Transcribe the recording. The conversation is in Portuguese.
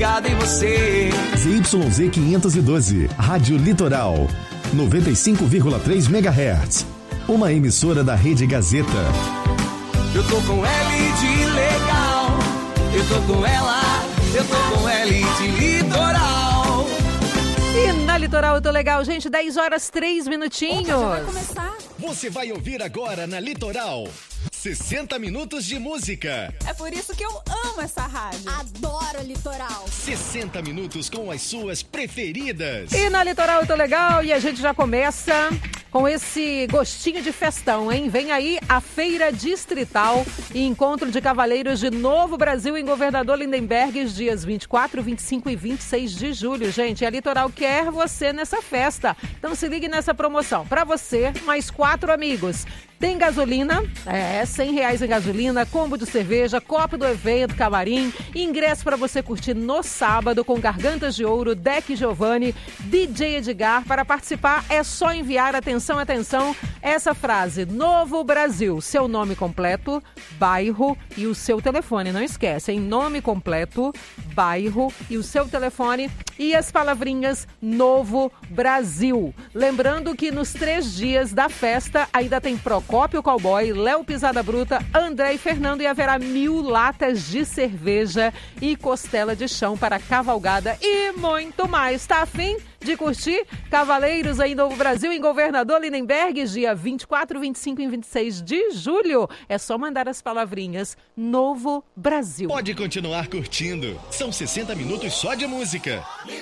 ligado em você. ZYZ 512, Rádio Litoral, 95,3 MHz. Uma emissora da Rede Gazeta. Eu tô com L de legal, eu tô com ela, eu tô com L de litoral. E na Litoral eu tô legal, gente, 10 horas 3 minutinhos. Opa, já vai começar. Você vai ouvir agora na Litoral 60 minutos de música. É por isso que eu amo essa rádio. Adoro a Litoral. 60 minutos com as suas preferidas. E na Litoral eu tô legal e a gente já começa com esse gostinho de festão, hein? Vem aí a Feira Distrital e Encontro de Cavaleiros de Novo Brasil em Governador Lindenberg, dias 24, 25 e 26 de julho. Gente, a Litoral quer você nessa festa. Então se ligue nessa promoção. Para você, mais 4 amigos. Tem gasolina, R$100 em gasolina, combo de cerveja, copo do evento, camarim, ingresso para você curtir no sábado com Gargantas de Ouro, Deck Giovanni, DJ Edgar. Para participar é só enviar, atenção, essa frase: Novo Brasil, seu nome completo, bairro e o seu telefone. Não esquece, em nome completo, bairro e o seu telefone e as palavrinhas Novo Brasil. Lembrando que nos 3 dias da festa ainda tem Procópio Cowboy, Léo Pisada Bruta, André e Fernando e haverá 1000 latas de cerveja e costela de chão para cavalgada e muito mais. Tá afim de curtir Cavaleiros aí em Novo Brasil, em Governador Lindenberg, dia 24, 25 e 26 de julho? É só mandar as palavrinhas Novo Brasil. Pode continuar curtindo. São 60 minutos só de música.